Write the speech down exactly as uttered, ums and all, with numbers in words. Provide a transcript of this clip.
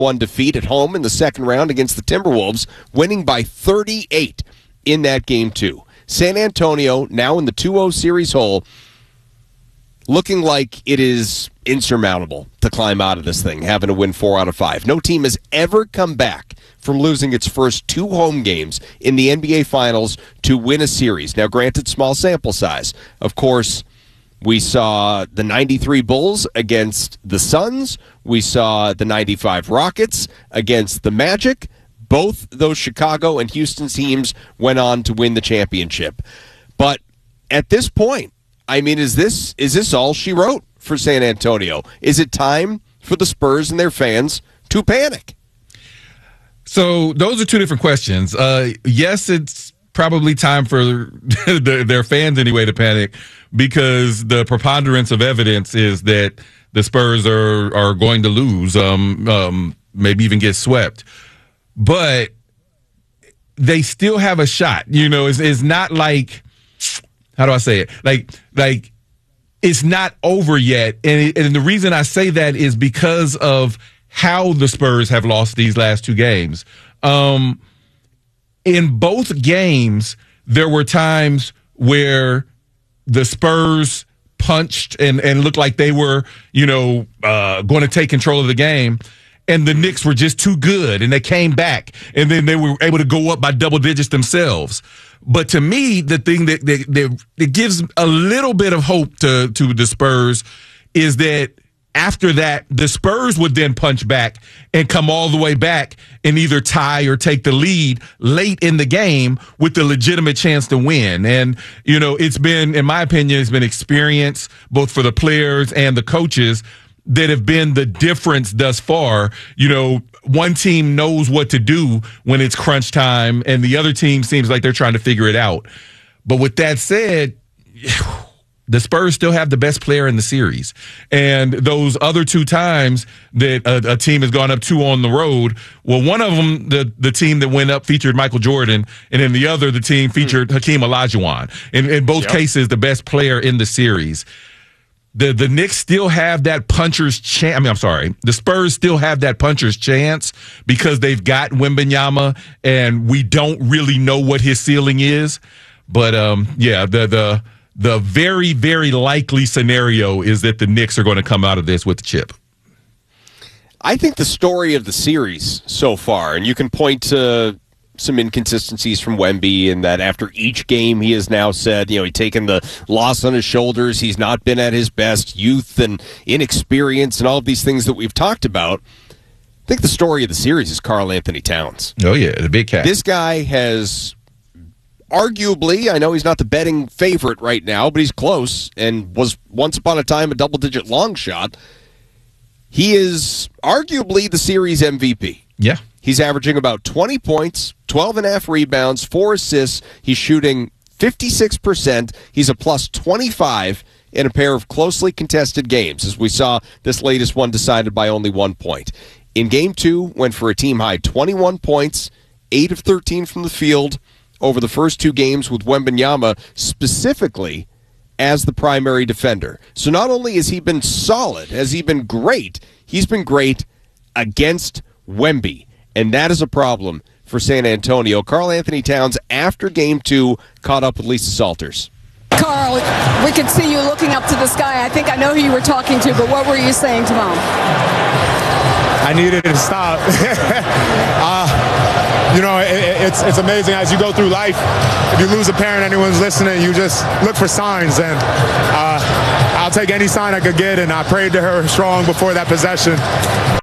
one defeat at home in the second round against the Timberwolves, winning by thirty-eight in that game two. San Antonio now in the two oh series hole, looking like it is insurmountable to climb out of this thing, having to win four out of five. No team has ever come back from losing its first two home games in the N B A Finals to win a series. Now, granted, small sample size. Of course, we saw the ninety-three Bulls against the Suns. We saw the ninety-five Rockets against the Magic. Both those Chicago and Houston teams went on to win the championship. But at this point, I mean, is this is this all she wrote for San Antonio? Is it time for the Spurs and their fans to panic? So those are two different questions. Uh, yes, it's probably time for the, their fans anyway to panic, because the preponderance of evidence is that the Spurs are are going to lose, um, um, maybe even get swept. But they still have a shot. You know, it's, it's not like, how do I say it? Like, like it's not over yet. And, it, and the reason I say that is because of how the Spurs have lost these last two games. Um, in both games, there were times where the Spurs punched and, and looked like they were, you know, uh, going to take control of the game. And the Knicks were just too good, and they came back, and then they were able to go up by double digits themselves. But to me, the thing that, that, that, that gives a little bit of hope to, to the Spurs is that after that, the Spurs would then punch back and come all the way back and either tie or take the lead late in the game with the legitimate chance to win. And, you know, it's been, in my opinion, it's been experience both for the players and the coaches that have been the difference thus far. You know, one team knows what to do when it's crunch time, and the other team seems like they're trying to figure it out. But with that said, the Spurs still have the best player in the series. And those other two times that a, a team has gone up two on the road, well, one of them, the, the team that went up featured Michael Jordan, and then the other, the team featured mm. Hakeem Olajuwon. In, in both yep. cases, the best player in the series. The the Knicks still have that puncher's chance. I mean, I'm sorry. The Spurs still have that puncher's chance because they've got Wembanyama, and we don't really know what his ceiling is. But, um, yeah, the the the very, very likely scenario is that the Knicks are going to come out of this with the chip. I think the story of the series so far, and you can point to some inconsistencies from Wemby in that after each game he has now said, you know, he's taken the loss on his shoulders. He's not been at his best. Youth and inexperience and all of these things that we've talked about. I think the story of the series is Karl Anthony Towns. Oh, yeah, the big cat. This guy has arguably, I know he's not the betting favorite right now, but he's close and was once upon a time a double-digit long shot. He is arguably the series M V P. Yeah. He's averaging about twenty points, twelve and a half rebounds, four assists. He's shooting fifty-six percent. He's a plus twenty-five in a pair of closely contested games, as we saw this latest one decided by only one point. In game two, went for a team-high twenty-one points, eight of thirteen from the field over the first two games with Wembanyama specifically as the primary defender. So not only has he been solid, has he been great, he's been great against Wemby. And that is a problem for San Antonio. Karl Anthony Towns, after game two, caught up with Lisa Salters. Karl, we could see you looking up to the sky. I think I know who you were talking to, but what were you saying to Mom? I needed to stop. uh, you know, it, it's it's amazing as you go through life. If you lose a parent, anyone's listening, you just look for signs. And uh, I'll take any sign I could get, and I prayed to her strong before that possession.